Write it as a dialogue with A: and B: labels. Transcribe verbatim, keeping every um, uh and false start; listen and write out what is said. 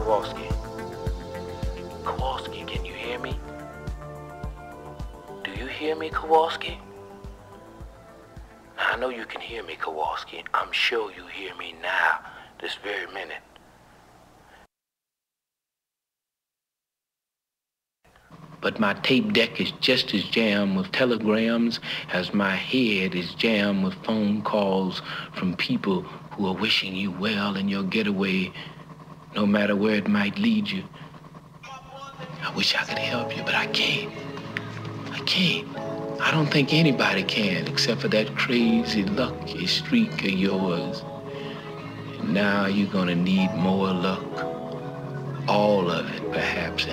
A: Kowalski. Kowalski, can you hear me? Do you hear me, Kowalski? I know you can hear me, Kowalski. I'm sure you hear me now, this very minute. But my tape deck is just as jammed with telegrams as my head is jammed with phone calls from people who are wishing you well in your getaway, no matter where it might lead you. I wish I could help you, but I can't. I can't. I don't think anybody can, except for that crazy lucky streak of yours. And now you're gonna need more luck. All of it, perhaps.